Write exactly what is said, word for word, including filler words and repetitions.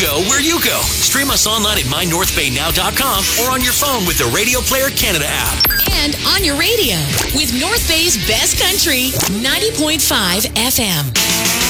go where you go. Stream us online at my north bay now dot com or on your phone with the Radio Player Canada app. And on your radio with North Bay's best country, ninety point five F M.